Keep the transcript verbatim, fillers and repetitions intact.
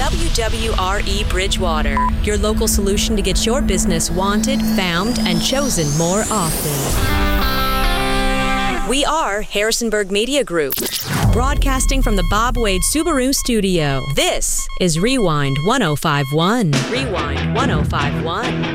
W W R E Bridgewater, your local solution to get your business wanted, found, and chosen more often. We are Harrisonburg Media Group, broadcasting from the Bob Wade Subaru studio. This is Rewind one oh five one. Rewind one oh five one.